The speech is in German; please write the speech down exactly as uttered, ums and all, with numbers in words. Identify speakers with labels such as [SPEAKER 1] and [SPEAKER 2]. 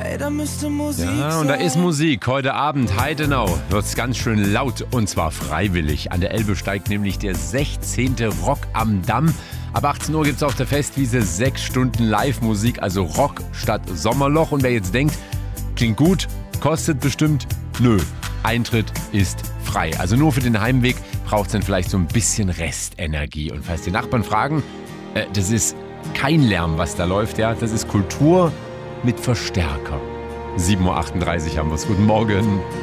[SPEAKER 1] Ey, da müsste Musik
[SPEAKER 2] Ja, und da ist Musik. Heute Abend, Heidenau, wird es ganz schön laut und zwar freiwillig. An der Elbe steigt nämlich der sechzehnte Rock am Damm. Ab achtzehn Uhr gibt es auf der Festwiese sechs Stunden Live-Musik, also Rock statt Sommerloch. Und wer jetzt denkt, klingt gut, kostet bestimmt, nö. Eintritt ist frei. Also nur für den Heimweg braucht es dann vielleicht so ein bisschen Restenergie. Und falls die Nachbarn fragen, äh, das ist kein Lärm, was da läuft, ja, das ist Kultur mit Verstärker. sieben Uhr achtunddreißig haben wir es. Guten Morgen.